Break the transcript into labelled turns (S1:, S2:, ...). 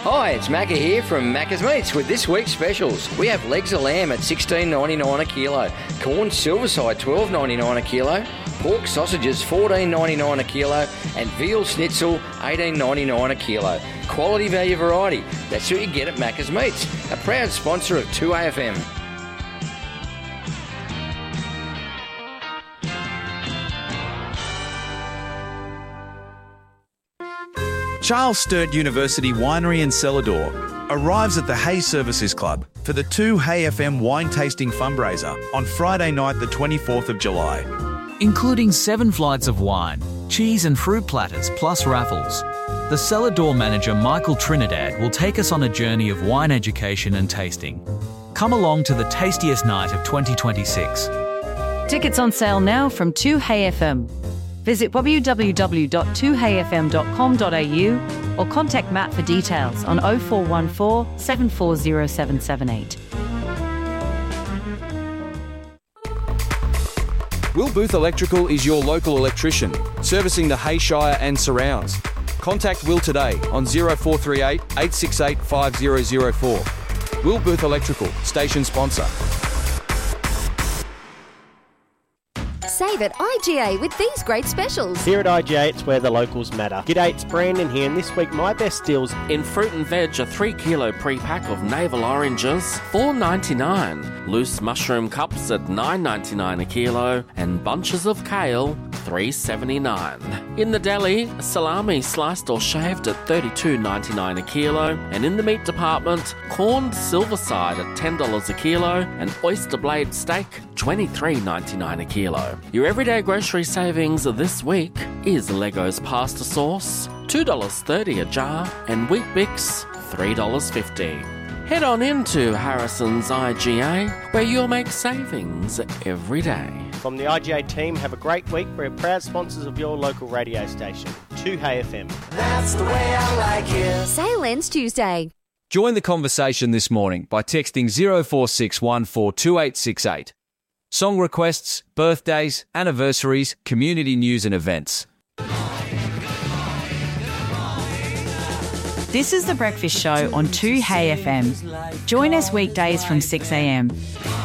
S1: Hi, it's Macca here from Macca's Meats with this week's specials. We have legs of lamb at $16.99 a kilo, corn silverside $12.99 a kilo, pork sausages $14.99 a kilo, and veal schnitzel $18.99 a kilo. Quality value variety. That's what you get at Macca's Meats, a proud sponsor of 2AFM.
S2: Charles Sturt University Winery and Cellar Door arrives at the Hay Services Club for the 2Hay FM wine tasting fundraiser on Friday night the 24th of July.
S3: Including 7 flights of wine, cheese and fruit platters plus raffles. The Cellar Door manager Michael Trinidad will take us on a journey of wine education and tasting. Come along to the tastiest night of 2026.
S4: Tickets on sale now from 2Hay FM. Visit www.2hayfm.com.au or contact Matt for details on 0414 740 778.
S5: Will Booth Electrical is your local electrician, servicing the Hay Shire and surrounds. Contact Will today on 0438 868 5004. Will Booth Electrical, station sponsor.
S6: Save at IGA with these great specials.
S7: Here at IGA, it's where the locals matter. G'day, it's Brandon here, and this week my best deals
S8: in fruit and veg, a 3 kilo pre-pack of navel oranges, $4.99. Loose mushroom cups at $9.99 a kilo, and bunches of kale, $3.79. In the deli, salami sliced or shaved at $32.99 a kilo, and in the meat department, corned silverside at $10 a kilo, and oyster blade steak, $23.99 a kilo. Your everyday grocery savings this week is Leggo's pasta sauce, $2.30 a jar, and Wheat Bix, $3.50. Head on into Harrison's IGA, where you'll make savings every day.
S7: From the IGA team, have a great week. We're proud sponsors of your local radio station, 2Hay FM.
S9: That's the way I like it.
S6: Sale ends Tuesday.
S5: Join the conversation this morning by texting 0461428868. Song requests, birthdays, anniversaries, community news and events.
S4: This is The Breakfast Show on 2Hay FM. Join us weekdays from 6am.